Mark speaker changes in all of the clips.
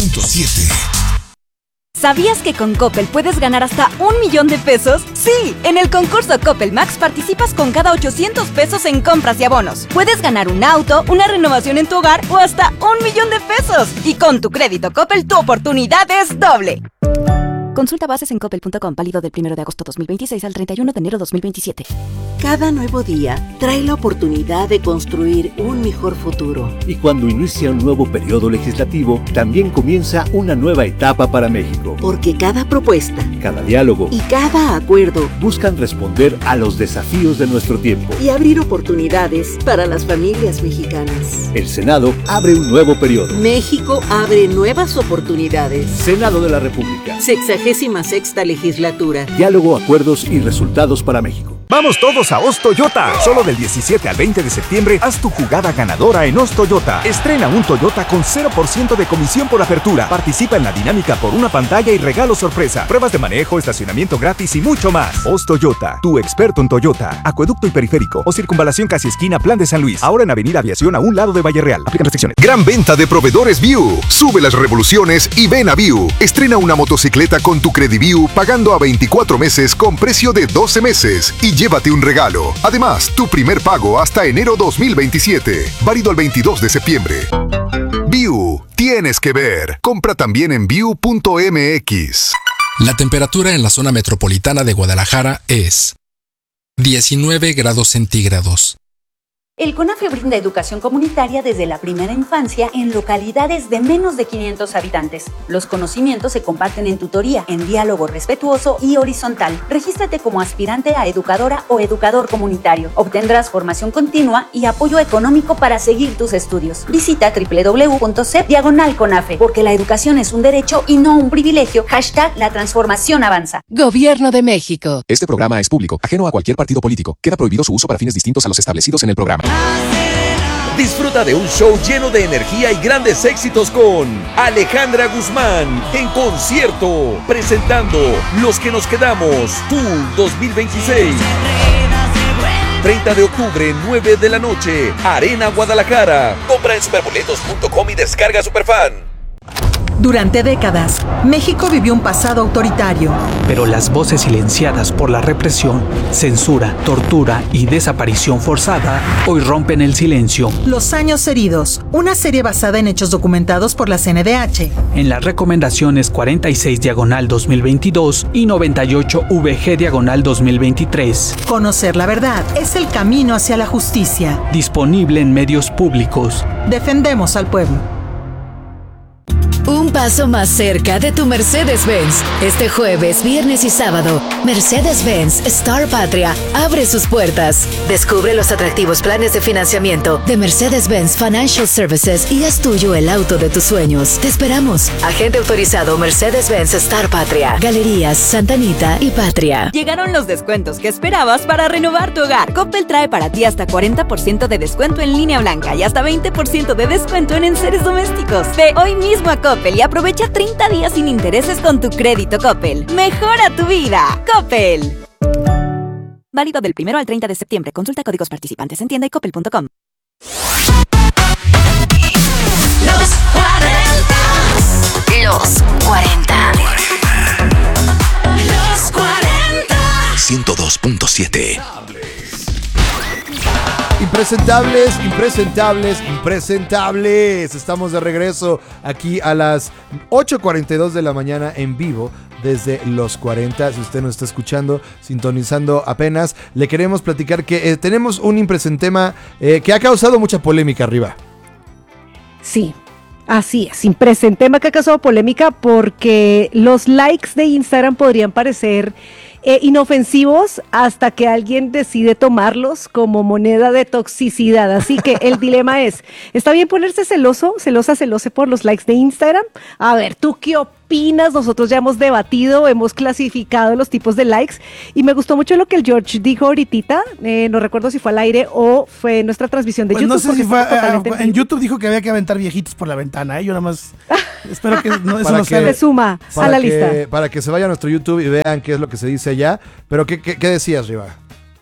Speaker 1: 102.7.
Speaker 2: ¿Sabías que con Coppel puedes ganar hasta 1 millón de pesos? ¡Sí! En el concurso Coppel Max participas con cada 800 pesos en compras y abonos. Puedes ganar un auto, una renovación en tu hogar o hasta 1 millón de pesos. Y con tu crédito Coppel, tu oportunidad es doble. Consulta bases en coppel.com, válido del 1 de agosto 2026 al 31 de enero 2027.
Speaker 3: Cada nuevo día trae la oportunidad de construir un mejor futuro.
Speaker 4: Y cuando inicia un nuevo periodo legislativo, también comienza una nueva etapa para México.
Speaker 3: Porque cada propuesta,
Speaker 4: cada diálogo
Speaker 3: y cada acuerdo
Speaker 4: buscan responder a los desafíos de nuestro tiempo
Speaker 3: y abrir oportunidades para las familias mexicanas.
Speaker 4: El Senado abre un nuevo periodo.
Speaker 3: México abre nuevas oportunidades.
Speaker 4: Senado de la República.
Speaker 3: 66ª legislatura.
Speaker 4: Diálogo, acuerdos y resultados para México.
Speaker 5: Vamos todos a Oz Toyota. Solo del 17 al 20 de septiembre, haz tu jugada ganadora en Oz Toyota. Estrena un Toyota con 0% de comisión por apertura. Participa en la dinámica por una pantalla y regalo sorpresa. Pruebas de manejo, estacionamiento gratis y mucho más. Oz Toyota, tu experto en Toyota. Acueducto y periférico o circunvalación casi esquina Plan de San Luis. Ahora en Avenida Aviación a un lado de Valle Real. Aplican restricciones.
Speaker 1: Gran venta de proveedores View. Sube las revoluciones y ven a View. Estrena una motocicleta con tu Crediviu pagando a 24 meses con precio de 12 meses y llévate un regalo. Además, tu primer pago hasta enero 2027. Válido el 22 de septiembre. View. Tienes que ver. Compra también en view.mx.
Speaker 6: La temperatura en la zona metropolitana de Guadalajara es 19 grados centígrados.
Speaker 7: El CONAFE brinda educación comunitaria desde la primera infancia en localidades de menos de 500 habitantes. Los conocimientos se comparten en tutoría, en diálogo respetuoso y horizontal. Regístrate como aspirante a educadora o educador comunitario. Obtendrás formación continua y apoyo económico para seguir tus estudios. Visita www.cep/CONAFE, porque la educación es un derecho y no un privilegio. #La transformación avanza.
Speaker 8: Gobierno de México.
Speaker 9: Este programa es público, ajeno a cualquier partido político. Queda prohibido su uso para fines distintos a los establecidos en el programa.
Speaker 10: Disfruta de un show lleno de energía y grandes éxitos con Alejandra Guzmán en concierto, presentando Los que nos quedamos, Tour 2026. 30 de octubre, 9 de la noche, Arena Guadalajara. Compra en superboletos.com y descarga Superfan.
Speaker 11: Durante décadas, México vivió un pasado autoritario.
Speaker 12: Pero las voces silenciadas por la represión, censura, tortura y desaparición forzada hoy rompen el silencio.
Speaker 11: Los años heridos, una serie basada en hechos documentados por la CNDH.
Speaker 12: En las recomendaciones 46/2022 y 98/VG/2023.
Speaker 11: Conocer la verdad es el camino hacia la justicia.
Speaker 12: Disponible en medios públicos.
Speaker 11: Defendemos al pueblo.
Speaker 8: Un paso más cerca de tu Mercedes-Benz. Este jueves, viernes y sábado, Mercedes-Benz Star Patria abre sus puertas. Descubre los atractivos planes de financiamiento de Mercedes-Benz Financial Services y haz tuyo el auto de tus sueños. Te esperamos. Agente autorizado Mercedes-Benz Star Patria. Galerías Santa Anita y Patria.
Speaker 2: Llegaron los descuentos que esperabas para renovar tu hogar. Coppel trae para ti hasta 40% de descuento en línea blanca y hasta 20% de descuento en enseres domésticos. Ve hoy mismo a Coppel y aprovecha 30 días sin intereses con tu crédito Coppel. ¡Mejora tu vida! ¡Coppel! Válido del 1 al 30 de septiembre. Consulta códigos participantes en tienda y coppel.com.
Speaker 8: Los 40. Los 40. Los 40.
Speaker 1: 102.7.
Speaker 13: Impresentables, impresentables, impresentables. Estamos de regreso aquí a las 8:42 de la mañana en vivo desde Los 40. Si usted nos está escuchando, sintonizando apenas, le queremos platicar que tenemos un impresentema que ha causado mucha polémica arriba.
Speaker 14: Sí, así es. Impresentema que ha causado polémica porque los likes de Instagram podrían parecer inofensivos hasta que alguien decide tomarlos como moneda de toxicidad. Así que el dilema es, ¿está bien ponerse celoso, celosa por los likes de Instagram? A ver, ¿tú qué opinas? Nosotros ya hemos debatido, hemos clasificado los tipos de likes y me gustó mucho lo que el George dijo ahorita, no recuerdo si fue al aire o fue en nuestra transmisión de
Speaker 15: pues
Speaker 14: YouTube.
Speaker 15: No sé si fue, en YouTube dijo que había que aventar viejitos por la ventana, yo nada más espero que no, eso no
Speaker 14: se suma a la lista.
Speaker 13: Para que se vaya a nuestro YouTube y vean qué es lo que se dice allá, pero ¿qué decías, Riva?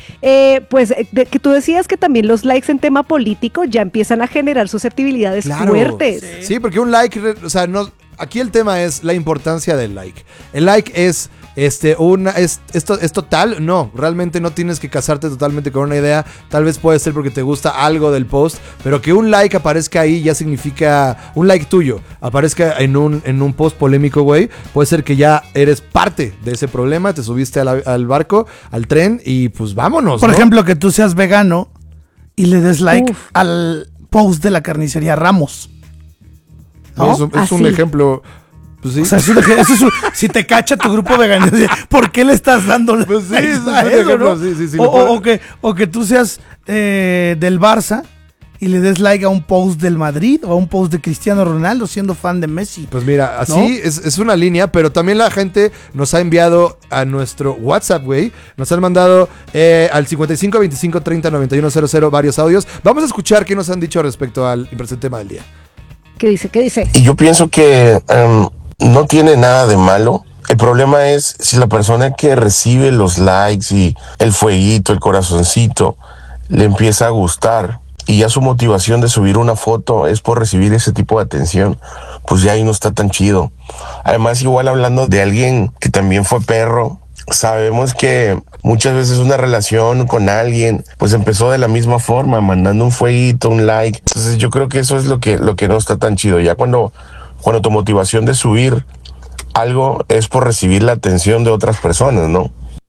Speaker 14: que tú decías que también los likes en tema político ya empiezan a generar susceptibilidades fuertes.
Speaker 13: Sí, porque un like, o sea, no, aquí el tema es la importancia del like. El like es es total. No, realmente no tienes que casarte totalmente con una idea. Tal vez puede ser porque te gusta algo del post, pero que un like aparezca ahí ya significa, un like tuyo aparezca en un post polémico, güey, puede ser que ya eres parte de ese problema, te subiste al barco, al tren y pues vámonos.
Speaker 15: Por
Speaker 13: ¿no?
Speaker 15: ejemplo, que tú seas vegano y le des like al post de la carnicería Ramos, ¿no?
Speaker 13: Es un ejemplo. Pues sí.
Speaker 15: O sea, si te cacha tu grupo vegano, ¿por qué le estás dando
Speaker 13: pues sí,
Speaker 15: likes
Speaker 13: es
Speaker 15: a
Speaker 13: un
Speaker 15: eso,
Speaker 13: ejemplo,
Speaker 15: ¿no?
Speaker 13: sí,
Speaker 15: o que tú seas del Barça y le des like a un post del Madrid o a un post de Cristiano Ronaldo siendo fan de Messi.
Speaker 13: Pues mira, así
Speaker 15: ¿no?
Speaker 13: es una línea, pero también la gente nos ha enviado a nuestro WhatsApp, güey. Nos han mandado al 55 25 30 91 00 varios audios. Vamos a escuchar qué nos han dicho respecto al impresente tema del día.
Speaker 14: ¿Qué dice? ¿Qué dice?
Speaker 16: Y yo pienso que no tiene nada de malo. El problema es si la persona que recibe los likes y el fueguito, el corazoncito, le empieza a gustar y ya su motivación de subir una foto es por recibir ese tipo de atención, pues ya ahí no está tan chido. Además, igual hablando de alguien que también fue perro, sabemos que muchas veces una relación con alguien pues empezó de la misma forma, mandando un fueguito, un like. Entonces yo creo que eso es lo que no está tan chido. Ya cuando tu motivación de subir algo es por recibir la atención de otras personas, ¿no?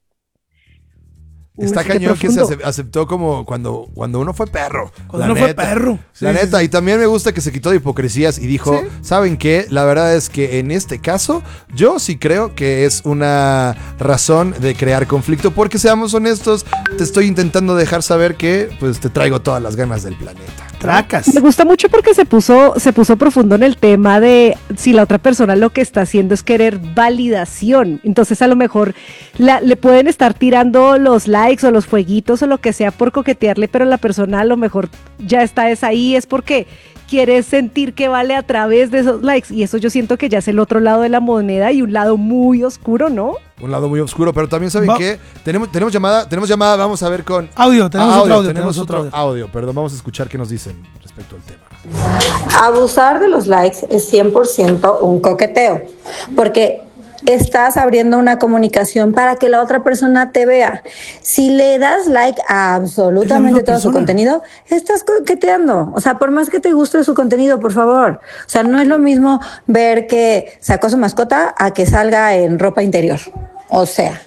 Speaker 13: Está cañón que se aceptó como cuando uno fue perro.
Speaker 15: Cuando uno fue perro.
Speaker 13: La neta, y también me gusta que se quitó de hipocresías y dijo, ¿saben qué? La verdad es que en este caso, yo sí creo que es una razón de crear conflicto, porque seamos honestos, te estoy intentando dejar saber que pues te traigo todas las ganas del planeta.
Speaker 15: Tracas.
Speaker 14: Me gusta mucho porque se puso profundo en el tema de si la otra persona lo que está haciendo es querer validación. Entonces a lo mejor le pueden estar tirando los likes o los fueguitos o lo que sea por coquetearle, pero la persona a lo mejor ya está ahí, es porque quiere sentir que vale a través de esos likes, y eso yo siento que ya es el otro lado de la moneda y un lado muy oscuro, ¿no?
Speaker 13: Un lado muy oscuro, pero también saben que tenemos llamada, vamos a ver con
Speaker 15: audio, tenemos
Speaker 13: otro audio, perdón, vamos a escuchar qué nos dicen respecto al tema.
Speaker 17: Abusar de los likes es 100% un coqueteo, porque estás abriendo una comunicación para que la otra persona te vea. Si le das like a absolutamente todo su contenido, estás coqueteando. O sea, por más que te guste su contenido, por favor. O sea, no es lo mismo ver que sacó su mascota a que salga en ropa interior. O sea,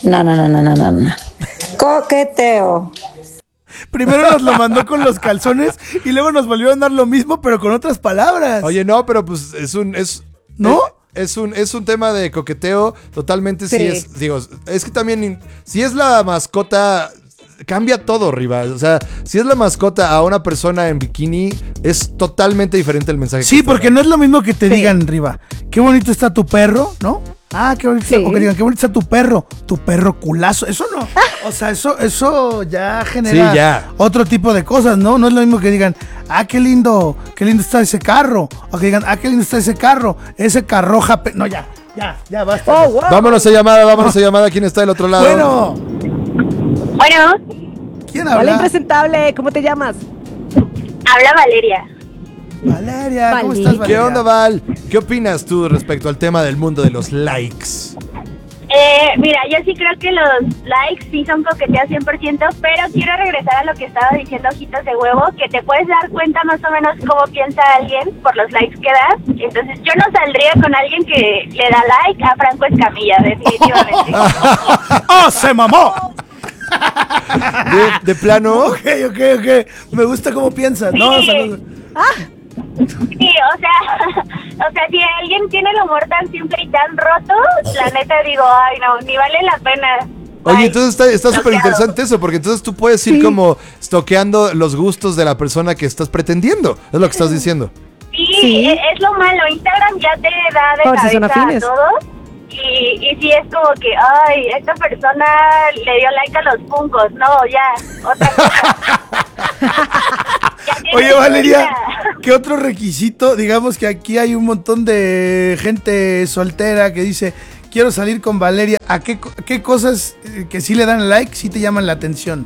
Speaker 17: no. Coqueteo.
Speaker 15: Primero nos lo mandó con los calzones y luego nos volvió a dar lo mismo, pero con otras palabras.
Speaker 13: Oye, no, pero pues
Speaker 15: ¿no?
Speaker 13: Es un tema de coqueteo totalmente, es que también, si es la mascota, cambia todo, Riva. O sea, si es la mascota a una persona en bikini, es totalmente diferente el mensaje.
Speaker 15: Sí, porque no es lo mismo que te digan, Riva, qué bonito está tu perro, ¿no? Ah, qué bonito, o que digan, qué bonito está tu perro culazo. Eso no, o sea, eso ya genera otro tipo de cosas, ¿no? No es lo mismo que digan, ah, qué lindo está ese carro. O que digan, ah, qué lindo está ese carro no, ya, basta.
Speaker 13: Oh, wow. Vámonos a llamada, ¿quién está del otro lado?
Speaker 18: Bueno.
Speaker 15: ¿Quién habla?
Speaker 14: Hola, impresentable, ¿cómo te llamas?
Speaker 18: Habla Valeria.
Speaker 15: Valeria, ¿cómo estás, Valeria?
Speaker 13: ¿Qué onda, Val? ¿Qué opinas tú respecto al tema del mundo de los likes?
Speaker 18: Mira, yo sí creo que los likes sí son coqueteos 100%, pero quiero regresar a lo que estaba diciendo Ojitos de Huevo, que te puedes dar cuenta más o menos cómo piensa alguien por los likes que das. Entonces yo no saldría con alguien que le da like a Franco Escamilla, definitivamente.
Speaker 15: ¡Oh, se mamó!
Speaker 13: ¿De plano?
Speaker 15: Ok. Me gusta cómo piensas.
Speaker 18: Sí.
Speaker 15: No,
Speaker 18: Sí, o sea, si alguien tiene el humor tan simple y tan roto, la neta digo, ay no, ni vale la pena.
Speaker 13: Oye, entonces está súper interesante eso, porque entonces tú puedes ir como stalkeando los gustos de la persona que estás pretendiendo, es lo que estás diciendo.
Speaker 18: Sí. Es lo malo, Instagram ya te da de cabeza a todos. Y sí es como que, ay, esta persona le dio like a los Funkos. No, ya, otra cosa.
Speaker 15: Oye, Valeria, ¿qué otro requisito? Digamos que aquí hay un montón de gente soltera que dice, quiero salir con Valeria. ¿A qué cosas que sí le dan like sí te llaman la atención?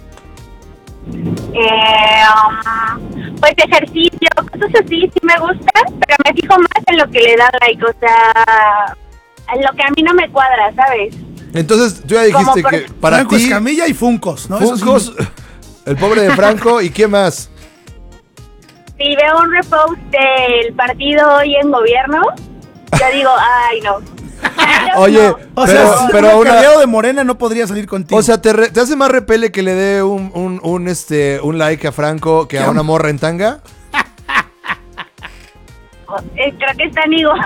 Speaker 18: Pues ejercicio, cosas así sí me gustan, pero me fijo más en lo que le dan like, o sea, en lo que a mí no me cuadra, ¿sabes?
Speaker 13: Entonces, tú ya dijiste que para
Speaker 15: Franco
Speaker 13: ti...
Speaker 15: Escamilla y Funcos, ¿no?
Speaker 13: Funcos, el pobre de Franco, ¿y qué más?
Speaker 18: Si veo un repost del partido hoy en gobierno, yo digo, ay, no.
Speaker 13: Oye,
Speaker 15: O sea, pero un carguero de Morena no podría salir contigo.
Speaker 13: O sea, ¿te hace más repele que le dé un like a Franco que a una morra en tanga?
Speaker 18: Creo que están igual.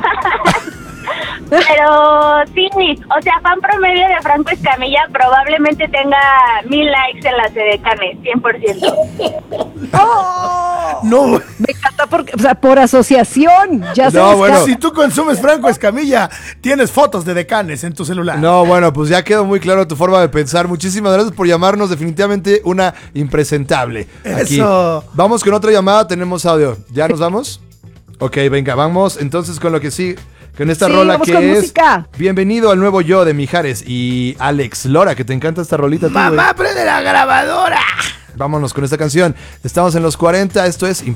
Speaker 18: Pero sí, o sea, fan promedio de Franco Escamilla probablemente tenga 1000 likes en las edecanes, 100%.
Speaker 15: No,
Speaker 14: me encanta porque, o sea, por asociación. Ya
Speaker 15: no, bueno, si tú consumes Franco Escamilla, tienes fotos de decanes en tu celular.
Speaker 13: No, bueno, pues ya quedó muy claro tu forma de pensar. Muchísimas gracias por llamarnos, definitivamente una impresentable. Aquí.
Speaker 15: Eso.
Speaker 13: Vamos con otra llamada, tenemos audio. ¿Ya nos vamos? Ok, venga, vamos entonces con lo que sí, con esta rola que es música. Bienvenido al nuevo yo de Mijares y Alex Lora, que te encanta esta rolita.
Speaker 15: Mamá, prende la grabadora.
Speaker 13: Vámonos con esta canción. Estamos en los 40, esto es